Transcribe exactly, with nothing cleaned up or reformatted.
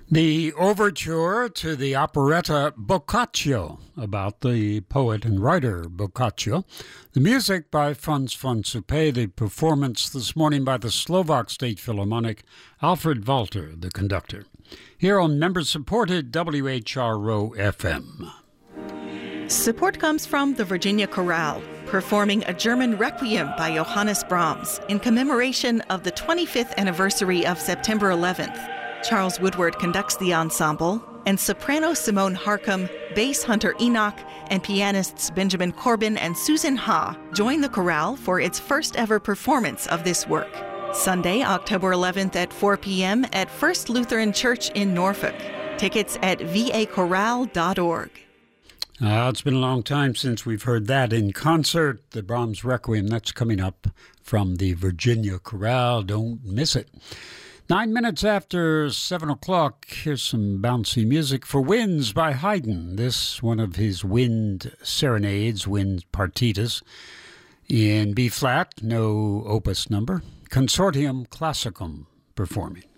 The overture to the operetta Boccaccio, about the poet and writer Boccaccio. The music by Franz von Suppé, the performance this morning by the Slovak State Philharmonic, Alfred Walter, the conductor. Here on member-supported W H R O F M. Support comes from the Virginia Chorale, performing a German Requiem by Johannes Brahms in commemoration of the twenty-fifth anniversary of September eleventh. Charles Woodward conducts the ensemble, and soprano Simone Harcum, bass Hunter Enoch, and pianists Benjamin Corbin and Susan Ha join the chorale for its first ever performance of this work. Sunday, October eleventh at four p.m. at First Lutheran Church in Norfolk. Tickets at v a chorale dot org. Uh, it's been a long time since we've heard that in concert. The Brahms Requiem, that's coming up from the Virginia Chorale. Don't miss it. Nine minutes after seven o'clock, here's some bouncy music for Winds by Haydn. This one of his wind serenades, wind partitas, in B-flat, no opus number. Consortium Classicum performing.